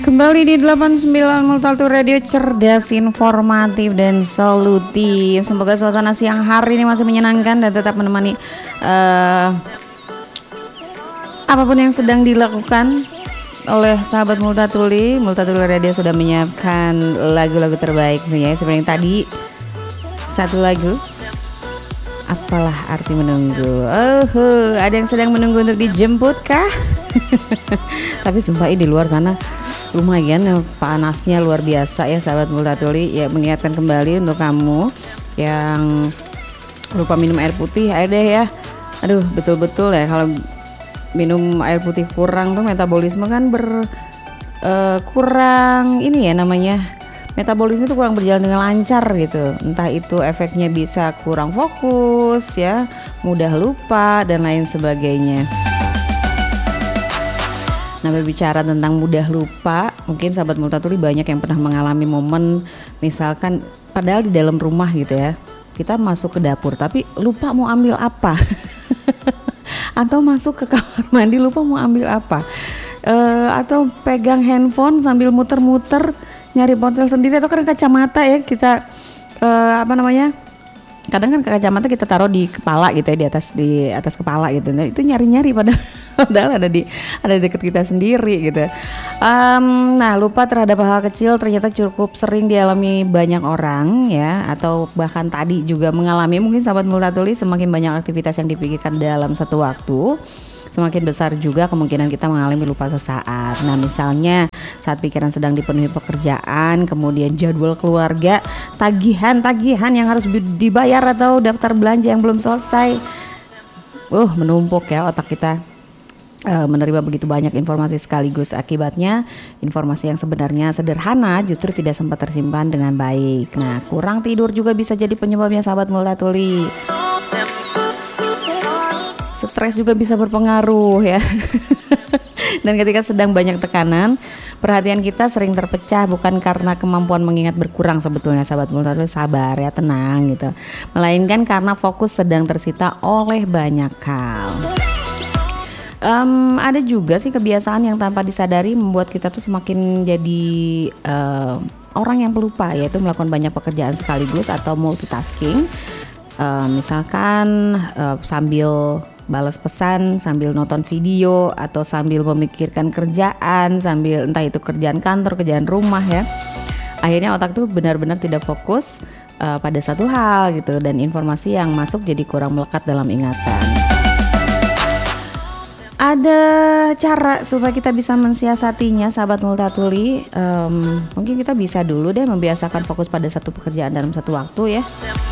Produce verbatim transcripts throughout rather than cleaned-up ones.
Kembali di delapan puluh sembilan Multatu Radio, cerdas, informatif, dan solutif. Semoga suasana siang hari ini masih menyenangkan dan tetap menemani uh, apapun yang sedang dilakukan oleh sahabat Multatuli. Multatuli Radio sudah menyiapkan lagu-lagu terbaik ya. Seperti yang tadi, satu lagu, apalah arti menunggu. Oh, ada yang sedang menunggu untuk dijemput kah? Tapi sumpah di luar sana lumayan panasnya, luar biasa ya sahabat Multatuli. Ya, mengingatkan kembali untuk kamu yang lupa minum air putih, air deh ya. Aduh, betul-betul ya, kalau minum air putih kurang tuh metabolisme kan ber uh, kurang ini ya namanya. Metabolisme itu kurang berjalan dengan lancar gitu. Entah itu efeknya bisa kurang fokus ya, mudah lupa dan lain sebagainya. Nah, berbicara tentang mudah lupa, mungkin sahabat Multatuli banyak yang pernah mengalami momen misalkan padahal di dalam rumah gitu ya, kita masuk ke dapur tapi lupa mau ambil apa. Atau masuk ke kamar mandi lupa mau ambil apa. Uh, atau pegang handphone sambil muter-muter nyari ponsel sendiri, atau kan kacamata ya kita uh, apa namanya? Kadang kan kacamata kita taruh di kepala gitu ya, di atas di atas kepala gitu. Nah, itu nyari-nyari padahal, padahal ada di ada di dekat kita sendiri gitu. Um, nah, lupa terhadap hal kecil ternyata cukup sering dialami banyak orang ya, atau bahkan tadi juga mengalami. Mungkin sahabat Multatuli, semakin banyak aktivitas yang dipikirkan dalam satu waktu, semakin besar juga kemungkinan kita mengalami lupa sesaat. Nah, misalnya saat pikiran sedang dipenuhi pekerjaan, kemudian jadwal keluarga, tagihan-tagihan yang harus dibayar atau daftar belanja yang belum selesai. Uh, menumpuk ya otak kita. Uh, menerima begitu banyak informasi sekaligus, akibatnya informasi yang sebenarnya sederhana justru tidak sempat tersimpan dengan baik. Nah, kurang tidur juga bisa jadi penyebabnya sahabat Multatuli. Stres juga bisa berpengaruh ya. Dan ketika sedang banyak tekanan, perhatian kita sering terpecah bukan karena kemampuan mengingat berkurang sebetulnya sahabat Multatuli, sabar ya, tenang gitu. Melainkan karena fokus sedang tersita oleh banyak hal. Um, ada juga sih kebiasaan yang tanpa disadari membuat kita tuh semakin jadi uh, orang yang pelupa, yaitu melakukan banyak pekerjaan sekaligus atau multitasking. Uh, misalkan uh, sambil balas pesan, sambil nonton video, atau sambil memikirkan kerjaan, sambil entah itu kerjaan kantor, kerjaan rumah ya. Akhirnya otak tuh benar-benar tidak fokus uh, pada satu hal gitu, dan informasi yang masuk jadi kurang melekat dalam ingatan. Ada cara supaya kita bisa mensiasatinya sahabat Multatuli. Um, mungkin kita bisa dulu deh membiasakan fokus pada satu pekerjaan dalam satu waktu ya.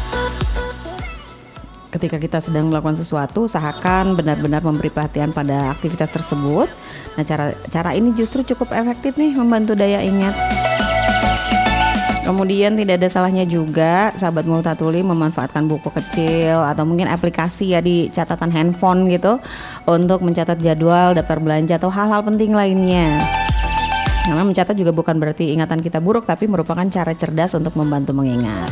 Ketika kita sedang melakukan sesuatu, usahakan benar-benar memberi perhatian pada aktivitas tersebut. Nah, cara cara ini justru cukup efektif nih membantu daya ingat. Kemudian tidak ada salahnya juga sahabat Multatuli memanfaatkan buku kecil atau mungkin aplikasi ya di catatan handphone gitu untuk mencatat jadwal, daftar belanja atau hal-hal penting lainnya. Karena mencatat juga bukan berarti ingatan kita buruk, tapi merupakan cara cerdas untuk membantu mengingat.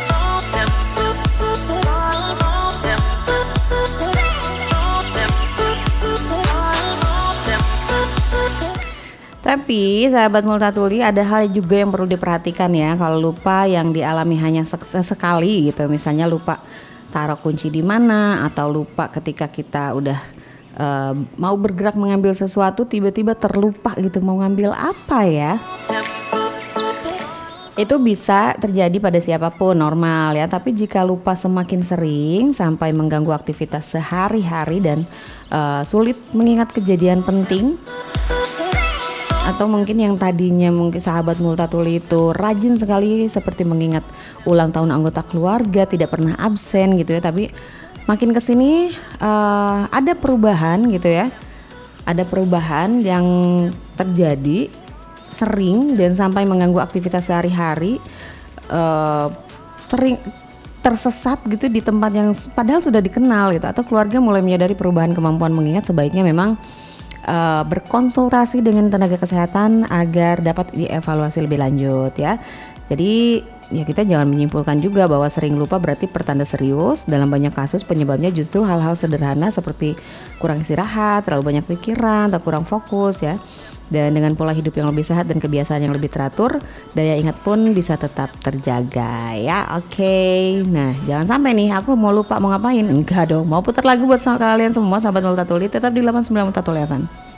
Tapi sahabat Multatuli, ada hal juga yang perlu diperhatikan ya kalau lupa yang dialami hanya sekali gitu. Misalnya lupa taruh kunci di mana, atau lupa ketika kita udah uh, mau bergerak mengambil sesuatu tiba-tiba terlupa gitu mau ngambil apa ya. Itu bisa terjadi pada siapapun, normal ya. Tapi jika lupa semakin sering sampai mengganggu aktivitas sehari-hari dan uh, sulit mengingat kejadian penting, atau mungkin yang tadinya mungkin sahabat Multatuli itu rajin sekali seperti mengingat ulang tahun anggota keluarga, tidak pernah absen gitu ya, tapi makin kesini uh, ada perubahan gitu ya, ada perubahan yang terjadi sering dan sampai mengganggu aktivitas sehari-hari, uh, sering tersesat gitu di tempat yang padahal sudah dikenal gitu, atau keluarga mulai menyadari perubahan kemampuan mengingat, sebaiknya memang Uh, berkonsultasi dengan tenaga kesehatan agar dapat dievaluasi lebih lanjut ya. Jadi ya kita jangan menyimpulkan juga bahwa sering lupa berarti pertanda serius. Dalam banyak kasus penyebabnya justru hal-hal sederhana seperti kurang istirahat, terlalu banyak pikiran, atau kurang fokus ya. Dan dengan pola hidup yang lebih sehat dan kebiasaan yang lebih teratur, daya ingat pun bisa tetap terjaga ya. Oke, okay. Nah jangan sampai nih aku mau lupa mau ngapain. Enggak dong, mau putar lagu buat kalian semua sahabat Multatuli. Tetap di delapan puluh sembilan Multatuli F M.